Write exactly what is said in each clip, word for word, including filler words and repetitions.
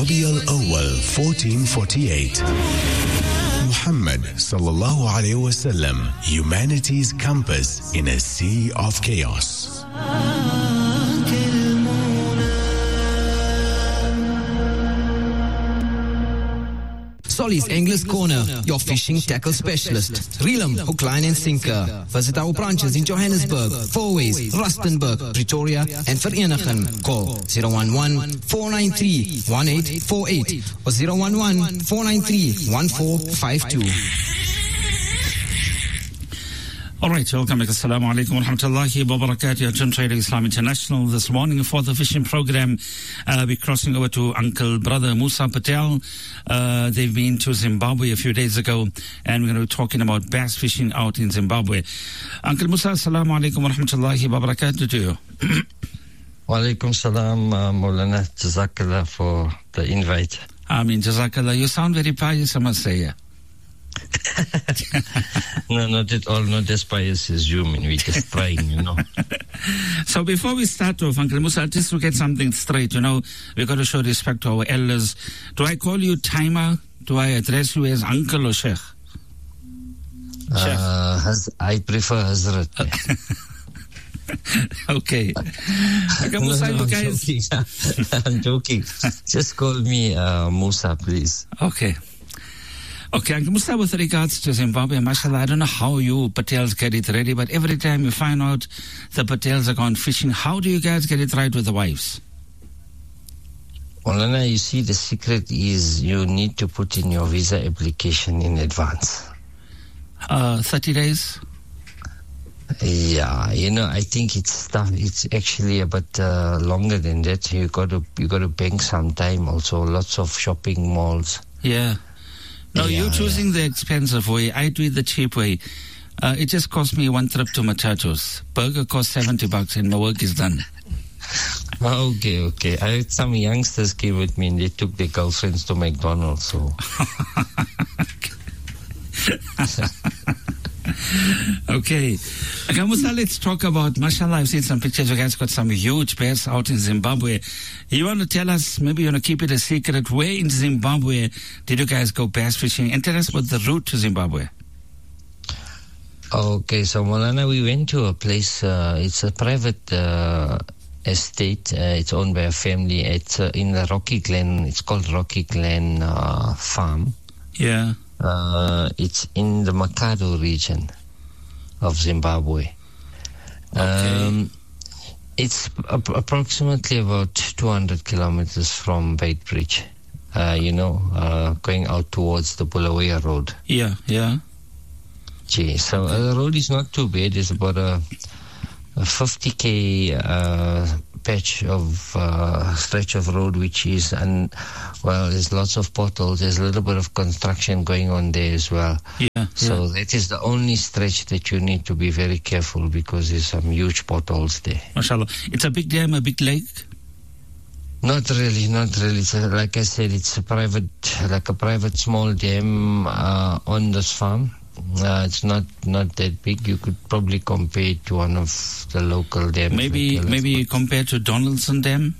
Rabi al-Awwal fourteen forty-eight. Muhammad sallallahu alayhi wasallam, humanity's compass in a sea of chaos. Solly's Anglers Corner, your fishing tackle specialist. Reel 'em, hook, line and sinker. Visit our branches in Johannesburg, Fourways, Rustenburg, Pretoria and Vereeniging. Call zero one one, four nine three, one eight four eight or zero one one, four nine three, one four five two. All right, welcome. Assalamu alaikum wa rahmatullahi wa barakatuh. Jim Trader Islam International. This morning for the fishing program, uh, we're crossing over to Uncle Brother Musa Patel. Uh, they've been to Zimbabwe a few days ago, and we're going to be talking about bass fishing out in Zimbabwe. Uncle Musa, assalamu alaikum wa rahmatullahi wa barakatuh to you. Wa alaikum salam, uh, Maulana. Jazakallah for the invite. I mean, Jazakallah. You sound very pious, I must say. No, not at all, not as pious as you, I mean, we're just trying, you know. So before we start off, Uncle Musa, just to get something straight, you know, we've got to show respect to our elders. Do I call you Timer? Do I address you as Uncle or Sheikh? Uh, has, I prefer Hazrat. Okay. Okay, Musa, no, no, you guys... joking. I'm joking. Just call me uh, Musa, please. Okay. Okay, Uncle Musa, with regards to Zimbabwe, mashallah, I don't know how you Patels get it ready, but every time you find out the Patels are gone fishing, how do you guys get it right with the wives? Well, Anna, you see, the secret is you need to put in your visa application in advance. Uh, thirty days? Yeah, you know, I think it's tough. It's actually a bit uh, longer than that. You got to you got to bank some time. Also, lots of shopping malls. Yeah. No, yeah, you're choosing yeah. the expensive way. I do it the cheap way. Uh, it just cost me one trip to Matatos. Burger cost seventy bucks and my work is done. Okay, okay. I had some youngsters came with me and they took their girlfriends to McDonald's. So. Okay. Okay, Musa, let's talk about, mashallah, I've seen some pictures. You guys got some huge bears out in Zimbabwe. You want to tell us, maybe you want to keep it a secret, where in Zimbabwe did you guys go bass fishing? And tell us about the route to Zimbabwe. Okay, so Maulana, we went to a place, uh, it's a private uh, estate. Uh, it's owned by a family. It's uh, in the Rocky Glen. It's called Rocky Glen uh, Farm. Yeah. Uh, it's in the Makado region of Zimbabwe. Okay. Um, it's ap- approximately about two hundred kilometers from Beitbridge, uh, you know, uh, going out towards the Bulawayo Road. Yeah, yeah. Gee, so uh, the road is not too bad. It's about a, a fifty k uh, patch of uh, stretch of road, which is, and well, there's lots of potholes. There's a little bit of construction going on there as well. Yeah. So yeah. that is the only stretch that you need to be very careful because there's some huge potholes there. Mashallah. It's a big dam, a big lake? Not really, not really. It's a, like I said, it's a private, like a private small dam uh, on this farm. Uh, it's not not that big. You could probably compare it to one of the local dams. Maybe like maybe compared to Donaldson Dam?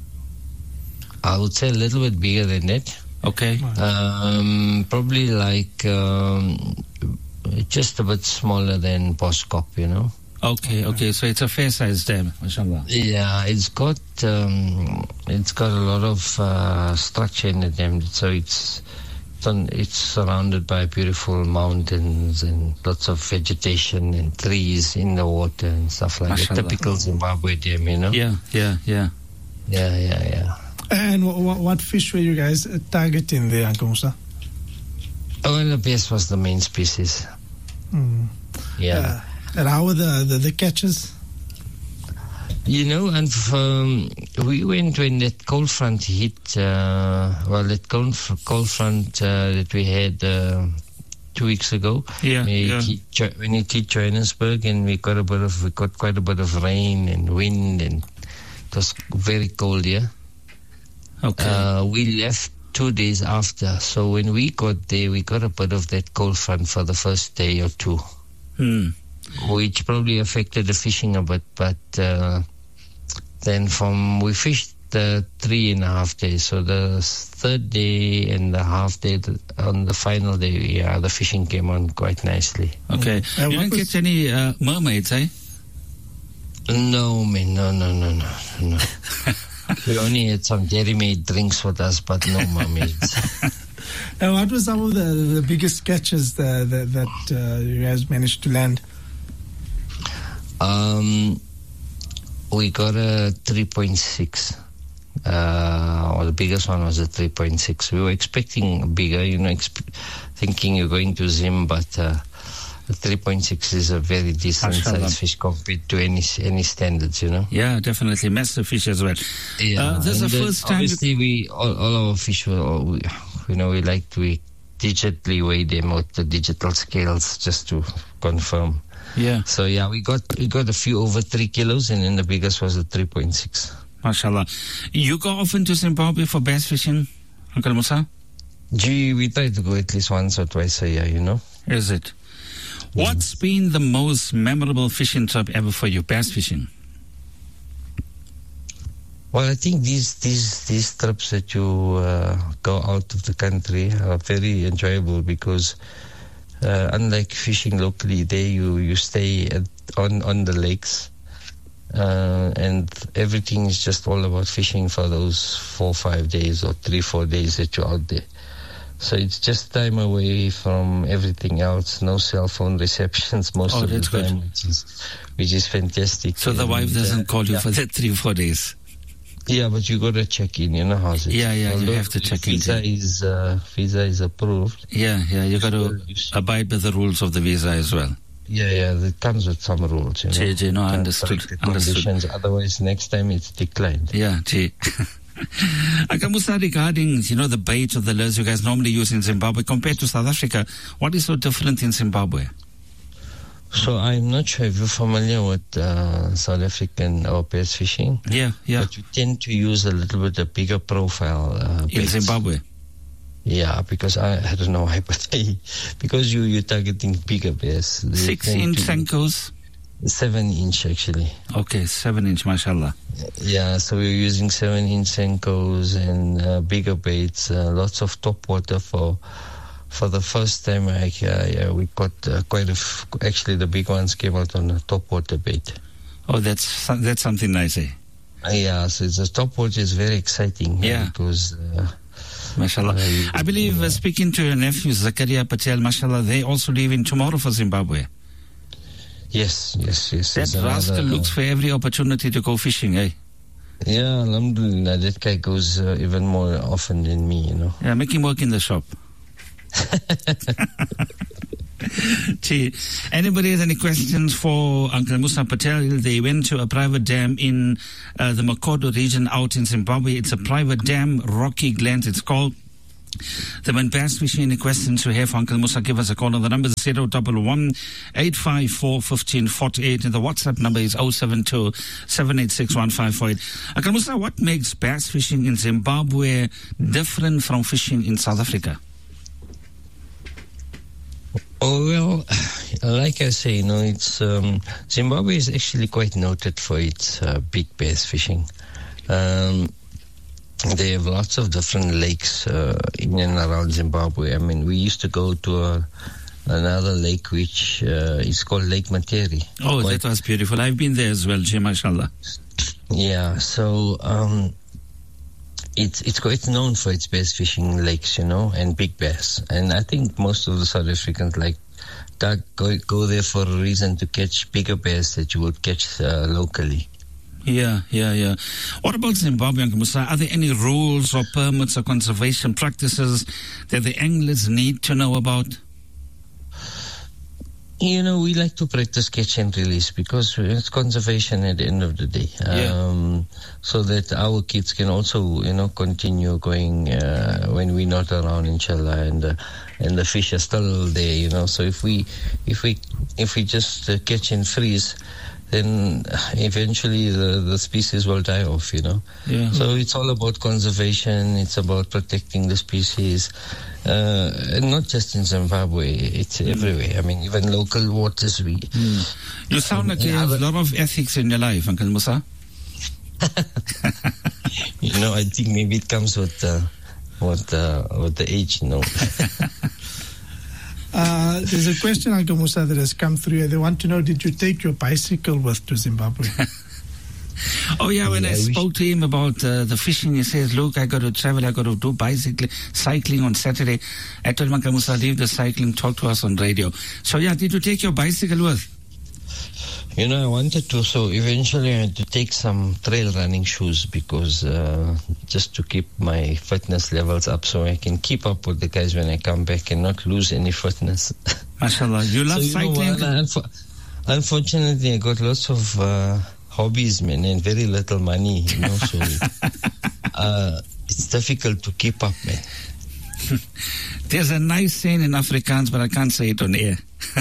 I would say a little bit bigger than that. Okay. Um, probably like um, just a bit smaller than Boskop, you know. Okay, okay. So it's a fair-sized dam, mashallah. Yeah, it's got um, it's got a lot of uh, structure in the dam. So it's it's surrounded by beautiful mountains and lots of vegetation and trees in the water and stuff like that. Typical Zimbabwe dam, you know? Yeah, yeah, yeah. Yeah, yeah, yeah. And what, what fish were you guys targeting there, Uncle Musa? Oh, well, the bass was the main species. Mm. Yeah. Uh, and how were the, the, the catches? You know, and um, we went when that cold front hit, uh, well, that cold, cold front uh, that we had uh, two weeks ago. Yeah, when yeah. It hit, when it hit Johannesburg, and we got a bit of, we got quite a bit of rain and wind, and it was very cold here. Okay. Uh, we left two days after, so when we got there, we got a bit of that cold front for the first day or two, hmm. which probably affected the fishing a bit, but. Uh, Then from we fished uh, three and a half days. So the third day and the half day, the, on the final day, yeah, the fishing came on quite nicely. Okay. Uh, you what didn't was- catch any uh, mermaids, eh? No, man, no, no, no, no, no. We only had some dairy-made drinks with us, but no mermaids. And what were some of the, the biggest catches that, that, that uh, you guys managed to land? Um, we got a three point six. Uh, or the biggest one was a three point six. We were expecting bigger, you know, exp- thinking you're going to Zim, but uh, the three point six is a very decent Mashallah. size fish compared to any any standards, you know. Yeah, definitely. Massive fish as well. Yeah, Uh, this is and the then first time you- Obviously, we all, all our fish were, all, we, you know, we like to we digitally weigh them with the digital scales just to confirm. Yeah, So yeah, we got we got a few over three kilos, and then the biggest was a three point six. mashallah. You go often to Zimbabwe for bass fishing, Uncle Musa? Gee, we try to go at least once or twice a year, you know. Is it? What's been the most memorable fishing trip ever for you, bass fishing? Well, I think these these these trips that you uh, go out of the country are very enjoyable because uh, unlike fishing locally, there you you stay at, on on the lakes, uh, and everything is just all about fishing for those four five days or three four days that you're out there. So it's just time away from everything else. No cell phone receptions most Oh, of the that's good. time, which is which is fantastic. So the And, wife doesn't uh, call you yeah. for that three, four days. Yeah, but you got to check in, you know how's it? Yeah, yeah, you Although have to check in, visa too. is uh, visa is approved. Yeah, yeah, you got to You should- abide by the rules of the visa as well. Yeah, yeah, it comes with some rules, you know. Gee, gee, no, Can't understood, break the understood. conditions, otherwise next time it's declined. Yeah, gee. Uncle Musa, regarding, you know, the bait of the lures you guys normally use in Zimbabwe compared to South Africa, what is so different in Zimbabwe? So I'm not sure if you're familiar with uh, South African or bass fishing, Yeah, yeah, but you tend to use a little bit a bigger profile uh, in baits. Zimbabwe. Yeah, because I, I don't know why, but they, because you you're targeting bigger bass. they Six tend inch to- Senkos. Seven inch actually. Okay, seven inch, mashallah. Yeah, so we're using seven inch Senkos and uh, bigger baits, uh, lots of top water for for the first time. I, uh, yeah, we got uh, quite a f- actually the big ones came out on a top water bait. Oh, that's that's something nice, eh? Uh, yeah, so it's, the top water is very exciting. uh, Yeah. because uh, Mashallah. Uh, I believe, uh, speaking to your nephew, Zakaria Patel, mashallah, they also leaving tomorrow for Zimbabwe. yes, yes, yes. That it's rascal another- looks for every opportunity to go fishing, eh? Yeah, alhamdulillah, that guy goes uh, even more often than me, you know. Yeah, make him work in the shop. Gee, anybody has any questions for Uncle Musa Patel? They went to a private dam in uh, the Makodo region out in Zimbabwe. It's a private dam, Rocky Glens it's called. They went bass fishing. Any questions you have for Uncle Musa, give us a call on the number zero one one, eight five four, one five four eight, and the WhatsApp number is zero seven two, seven eight six, one five four eight. Uncle Musa, what makes bass fishing in Zimbabwe different from fishing in South Africa? Oh, well, like I say, you know, it's um, Zimbabwe is actually quite noted for its uh, big bass fishing. Um, they have lots of different lakes uh, in and around Zimbabwe. I mean, we used to go to a, another lake which uh, is called Lake Materi. Oh, Quite- that was beautiful. I've been there as well, Jay, mashallah. Yeah, so um, it's it's quite known for its bass fishing lakes, you know, and big bass. And I think most of the South Africans like that go, go there for a reason to catch bigger bass that you would catch uh, locally. Yeah, yeah, yeah. What about Zimbabwe, Uncle Musa? Are there any rules or permits or conservation practices that the anglers need to know about? You know, we like to practice catch and release because it's conservation at the end of the day. Yeah. Um, so that our kids can also, you know, continue going uh, when we're not around, inshallah, and uh, and the fish are still there, you know. So if we if we if we just uh, catch and freeze, then eventually the, the species will die off, you know. Yeah. So it's all about conservation. It's about protecting the species, uh, and not just in Zimbabwe. It's Mm. everywhere. I mean, even local waters. We You sound like you Yeah, have a but- lot of ethics in your life, Uncle Musa. You know, I think maybe it comes with uh, with uh, with the age, you know. Uh, there's a question, Uncle Musa, that has come through. They want to know, did you take your bicycle with to Zimbabwe? Oh, yeah, when Yeah, I I spoke to him about uh, the fishing, he says, look, I got to travel, I got to do bicycle, cycling on Saturday. I told him, Uncle Musa, leave the cycling, talk to us on radio. So, yeah, did you take your bicycle with? You know, I wanted to, so eventually I had to take some trail running shoes because uh, just to keep my fitness levels up so I can keep up with the guys when I come back and not lose any fitness. MashaAllah, you love so, you cycling? Know, unf- unfortunately, I got lots of uh, hobbies, man, and very little money, you know, so uh, it's difficult to keep up, man. There's a nice saying in Afrikaans, but I can't say it on air.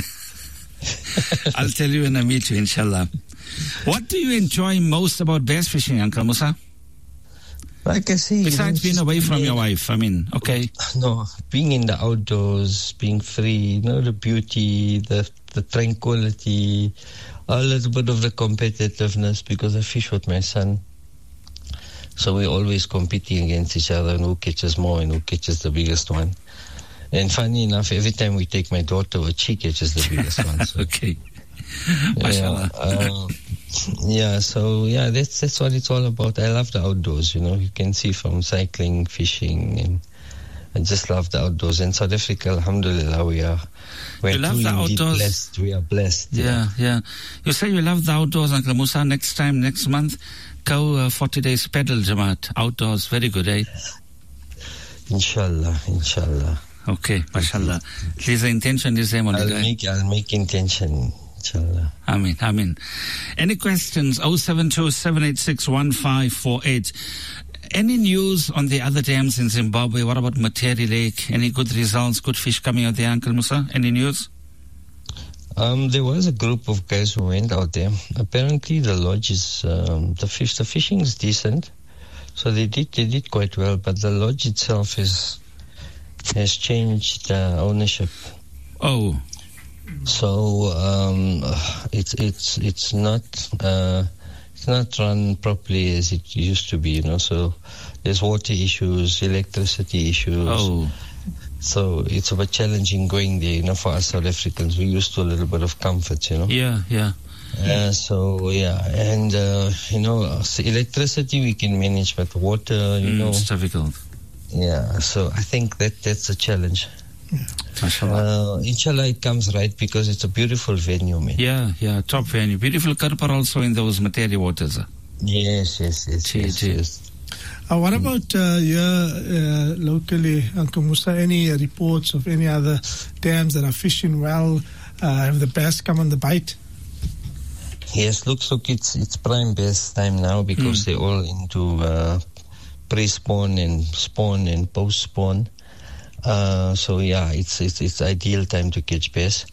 I'll tell you when I meet you, inshallah. What do you enjoy most about bass fishing, Uncle Musa? Like I say, besides you know, being away from being, your wife, I mean, okay. No, being in the outdoors, being free, you know, the beauty, the the tranquility, a little bit of the competitiveness because I fish with my son. So we're always competing against each other and who catches more and who catches the biggest one. And funny enough, every time we take my daughter, she catches the biggest one. So. Okay. Yeah, uh, yeah, so yeah, that's that's what it's all about. I love the outdoors, you know. You can see from cycling, fishing, and I just love the outdoors. In South Africa, alhamdulillah, we are we're you love the outdoors. blessed. We are blessed. Yeah, yeah, yeah. You say you love the outdoors, Uncle Musa. Next time, next month, go uh, forty days pedal, Jamaat. Outdoors, very good, eh? Inshallah, inshallah. Okay, mashallah. Please, the intention is same. I'll make, I'll make intention, inshallah. Amin, amin. Any questions? oh seven two, seven eight six, one five four eight. Any news on the other dams in Zimbabwe? What about Materi Lake? Any good results, good fish coming out there, Uncle Musa? Any news? Um, there was a group of guys who went out there. Apparently the lodge is, um, the fish, the fishing is decent. So they did, they did quite well, but the lodge itself is, has changed uh, ownership. Oh. So um, it's it's it's not uh, it's not run properly as it used to be, you know. So there's water issues, electricity issues. Oh. So it's a bit challenging going there, you know, for us South Africans. We're used to a little bit of comfort, you know. Yeah, yeah. Uh, so yeah, and uh, you know, so electricity we can manage, but water, you mm, know, it's difficult. Yeah, so I think that that's a challenge. Yeah. Uh, inshallah, it comes right because it's a beautiful venue, man. Yeah, yeah, top venue. Beautiful Karpar also in those Materi waters. Yes, yes, yes, Gee, yes, gee. yes. Uh, what about uh, here uh, locally, Uncle Musa? Any uh, reports of any other dams that are fishing well? Uh, have the bass come on the bite? Yes, looks like it's it's prime bass time now because mm. they're all into uh, pre-spawn and spawn and post-spawn. Uh, so yeah, it's it's it's ideal time to catch bass.